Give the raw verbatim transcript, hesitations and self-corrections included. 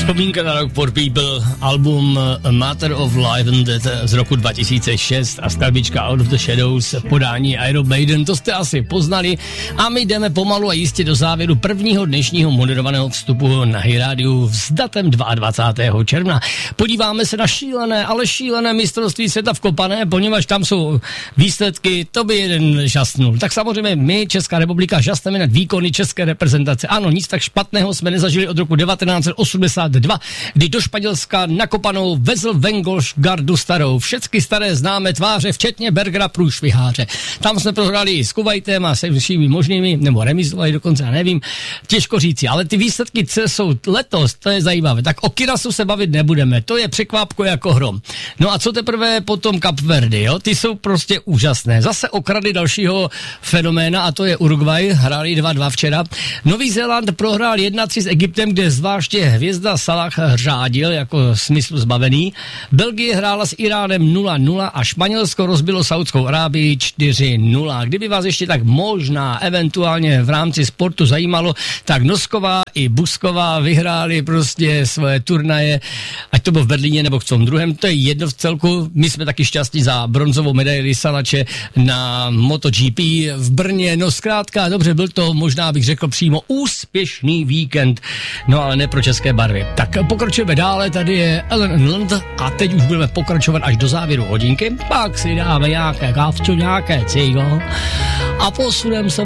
Vzpomínka na Rock for People, album A Matter of Life and Death z roku dva tisíce šest a skladbička Out of the Shadows podání Iron Maiden, to jste asi poznali a my jdeme pomalu a jistě do závěru prvního dnešního moderovaného vstupu na Hirádiu s datem dvacátého druhého června. Podíváme se na šílené, ale šílené mistrovství světa v kopané, poněvadž tam jsou výsledky, to by jeden žasnul. Tak samozřejmě my, Česká republika, žasneme nad výkony české reprezentace. Ano, nic tak špatného jsme nezažili od roku devatenáct set osmdesát dva, kdy do Španělska na kopanou vezl Vengoš gardu starou. Všechny staré známé tváře, včetně Bergera průšviháře. Tam jsme prohráli s Kuvajtem a se všemi možnými, nebo remizovali dokonce, já nevím, těžko říci, ale ty výsledky, co jsou letos, to je zajímavé. Tak o Kirasu se bavit nebudeme, to je překvápko jako hrom. No a co teprve potom Kapverdy, jo? Ty jsou prostě úžasné. Zase okradli dalšího fenoména a to je Uruguay, hráli dva dva včera. Nový Zéland prohrál jedna tři s Egyptem, kde zvláště hvězda Salah řádil jako smysl zbavený. Belgie hrála s Iránem nula nula a Španělsko rozbilo Saudskou Arábii čtyři nula. Kdyby vás ještě tak možná eventuálně v rámci sportu zajímalo, tak Nosková i Busková vyhráli prostě svoje turnaje, ať to bylo v Berlíně nebo v tom druhém, to je jedno v celku. My jsme taky šťastní za bronzovou medaili Salače na MotoGP v Brně. No zkrátka, dobře, byl to, možná bych řekl přímo úspěšný víkend, no ale ne pro české barvy. Tak pokračujeme dále, tady je Ellen Land a teď už budeme pokračovat až do závěru hodinky, pak si dáme nějaké kávčo, nějaké cigo a posuneme se